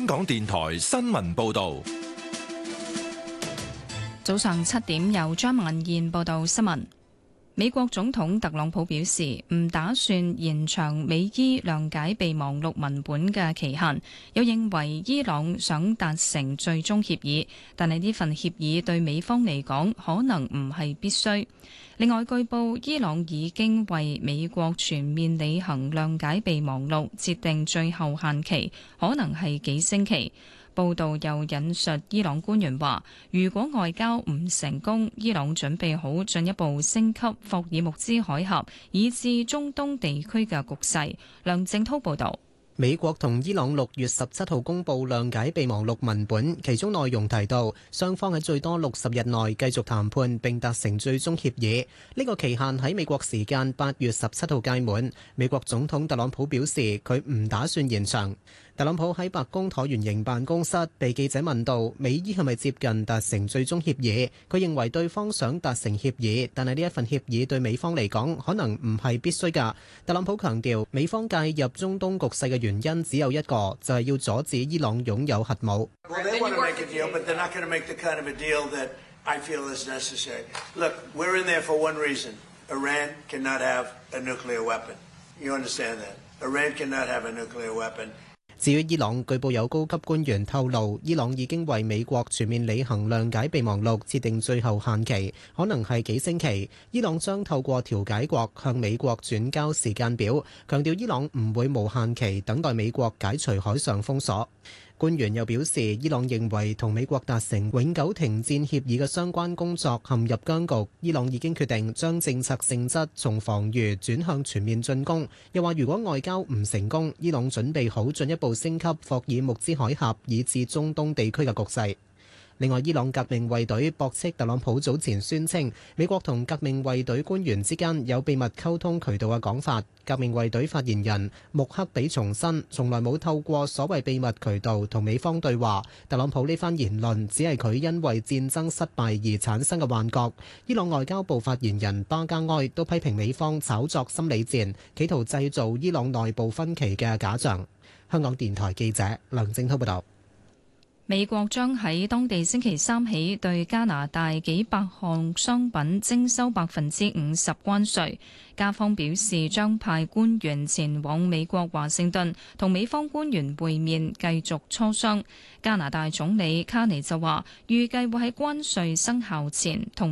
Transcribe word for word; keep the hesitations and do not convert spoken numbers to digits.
港電台新聞報道。 早上七點，由張文燕報道新聞。美國總統特朗普表示唔打算延長美伊諒解備忘錄文本嘅期限，又認為伊朗想達成最終協議，但係呢份協議對美方嚟講可能唔係必須。另外，據報伊朗已經為美國全面履行諒解備忘錄設定最後限期，可能係幾星期。報道又引述伊朗官員話，如果外交唔成功，伊朗準備好進一步升級霍爾木茲海峽以至中東地區嘅局勢。梁正滔報導。 美國同伊朗六月十七號公布諒解備忘錄文本，其中內容提到雙方喺最多六十日內繼續談判並達成最終協議。呢個期限喺美國時間八月十七號屆滿。美國總統特朗普表示佢唔打算延長。特朗普喺白宮橢圓形辦公室被記者問到美伊係咪接近達成最終協議，佢認為對方想達成協議，但係呢一份協議對美方嚟講可能唔係必須㗎。特朗普強調美方介入中東局勢嘅原因只有一個，就係要阻止伊朗擁有核武。至於伊朗，據報有高級官員透露，伊朗已經為美國全面履行諒解備忘錄設定最後限期，可能係幾星期。伊朗將透過調解國向美國轉交時間表，強調伊朗唔會無限期等待美國解除海上封鎖。官員又表示，伊朗認為同美國達成永久停戰協議嘅相關工作陷入僵局，伊朗已經決定將政策性質從防禦轉向全面進攻。又話如果外交唔成功，伊朗準備好進一步升級霍爾木茲海峽以至中東地區嘅局勢。另外，伊朗革命衛隊駁斥特朗普早前宣稱美國同革命衛隊官員之間有秘密溝通渠道嘅講法。革命衛隊發言人穆克比重申，從來冇透過所謂秘密渠道同美方對話。特朗普呢番言論只係佢因為戰爭失敗而產生嘅幻覺。伊朗外交部發言人巴加埃都批評美方炒作心理戰，企圖製造伊朗內部分歧嘅假象。香港電台記者梁正滔報道。 美國將喺當地星期三起對加拿大幾百項商品徵收百分之五十關稅。加方表示將派官員前往美國華盛頓同美方官員會面，繼續磋商。加拿大總理卡尼就話，預計會喺關稅生效前同